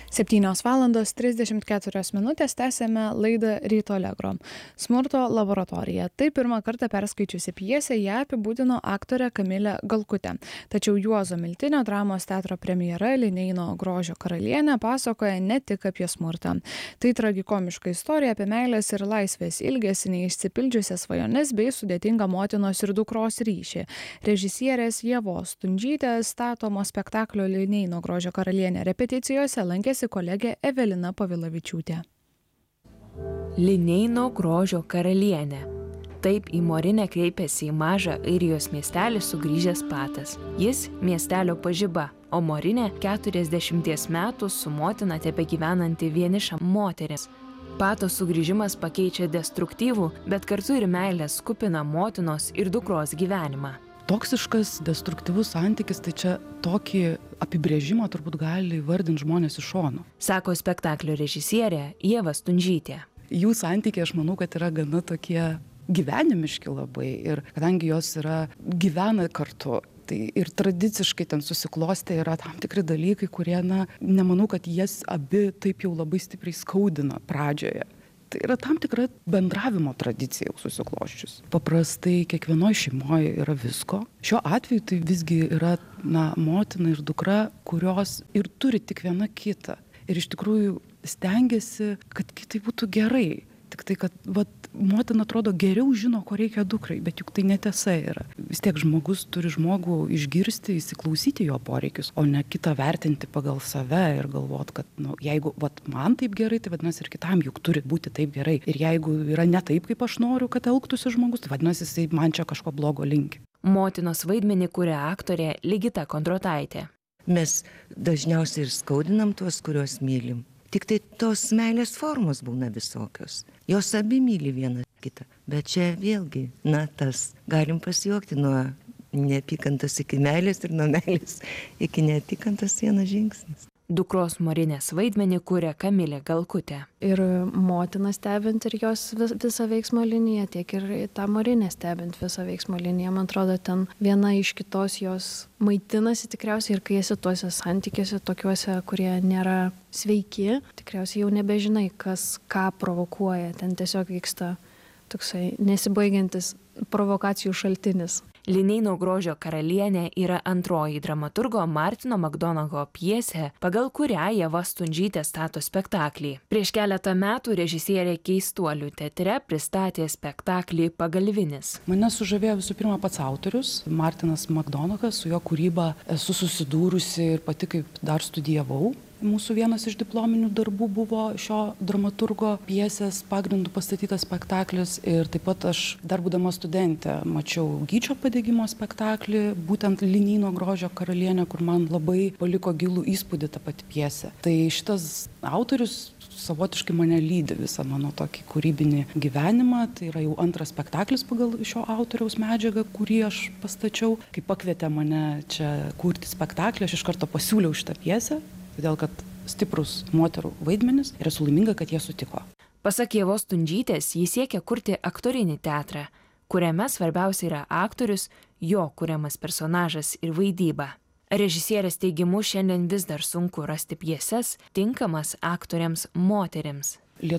7:34 tęsėme laidą Ryto Allegro. Smurto laboratorija. Tai pirmą kartą perskaičiusi pjesę ją apibūdino aktorė Kamilė Galkutė. Tačiau Juozo Miltinio dramos teatro premjera Lineino grožio karalienė pasakoja ne tik apie smurtą. Tai tragikomiška istorija apie meilės ir laisvės ilgesį, neišsipildžiusias svajones bei sudėtingą motinos ir dukros ryšį. Režisierės Ievos Stundžytės statomo spektaklio Lineino grožio karalienė repeticijose lankėsi kolegė Evelina Pavilavičiūtė. Lineino grožio karalienė. Taip į Morinę kreipėsi į mažą Airijos miestelį sugrįžęs Patas. Jis miestelio pažiba, o Morinė 40 metų su motina tebegyvenanti vieniša moteris. Pato sugrįžimas pakeičia destruktyvų, bet kartu ir meilės kupiną motinos ir dukros gyvenimą. Toksiškas, destruktyvus santykis, tai čia tokį apibrėžimą turbūt gali įvardinti žmonės iš šono. Sako spektaklio režisierė Ieva Stundžytė. Jų santykiai, aš manau, kad yra gana tokie gyvenimiški labai ir kadangi jos gyvena kartu, tai ir tradiciškai ten susiklostę yra tam tikri dalykai, kurie, nemanau, kad jas abi taip jau labai stipriai skaudina pradžioje. Tai yra tam tikra bendravimo tradicija jau susiklosčius. Paprastai kiekvienoje šeimoje yra visko. Šiuo atveju tai visgi yra motina ir dukra, kurios ir turi tik viena kitą. Ir iš tikrųjų stengiasi, kad kitai būtų gerai. Tik tai, kad motina atrodo geriau žino, ko reikia dukrai, bet juk tai netiesa yra. Vis tiek žmogus turi žmogų išgirsti, įsiklausyti jo poreikius, o ne kitą vertinti pagal save ir galvot, kad jeigu man taip gerai, tai vadinasi ir kitam juk turi būti taip gerai. Ir jeigu yra ne taip, kaip aš noriu, kad elgtųsi žmogus, tai vadinasi, jisai man čia kažko blogo linki. Motinos vaidmenį kuria aktorė Ligita Kondrataitė. Mes dažniausiai ir skaudinam tuos, kuriuos mylim. Tik tai tos meilės formos būna visokios. Jos abi myli vieną kitą. Bet čia vėlgi, galim pasijuokti nuo neapykantos iki meilės ir nuo meilės iki neapykantos vienas žingsnis. Dukros Morinės vaidmenį kuria Kamilė Galkutė. Ir motiną stebint ir jos visą veiksmo liniją, tiek ir tą Morinę stebint visą veiksmo liniją. Man atrodo, ten viena iš kitos jos maitinasi tikriausiai ir kai esi tuose santykiuose tokiuose, kurie nėra sveiki, tikriausiai jau nebežinai, kas ką provokuoja. Ten tiesiog vyksta toksai nesibaigiantis provokacijų šaltinis. Lineino grožio karalienė yra antroji dramaturgo Martino Makdonago pjesė, pagal kurią Ieva Stundžytė stato spektaklį. Prieš keletą metų režisierė Keistuolių teatre pristatė spektaklį Pagalvinis. Mane sužavėjo visų pirma pats autorius, Martinas Makdonagas, su jo kūryba esu susidūrusi ir pati kaip dar studijavau. Mūsų vienas iš diplominių darbų buvo šio dramaturgo pjesės pagrindu pastatytas spektaklis ir taip pat aš dar būdama studentė mačiau Gyčio padegimo spektaklį, būtent Lineino grožio karalienė, kur man labai paliko gilų įspūdį ta pati pjesė. Tai šitas autorius savotiškai mane lydi visą mano tokį kūrybinį gyvenimą. Tai yra jau antras spektaklis pagal šio autoriaus medžiagą, kurį aš pastačiau. Kai pakvietė mane čia kurti spektaklį, aš iš karto pasiūliau šitą pjesę. Todėl, kad stiprus moterų vaidmenis ir esu laiminga, kad jie sutiko. Pasak Ievos Stundžytės, jis siekia kurti aktorinį teatrą, kuriame svarbiausia yra aktorius, jo kuriamas personažas ir vaidyba. Režisierės teigimu šiandien vis dar sunku rasti pjeses tinkamas aktoriams moterims.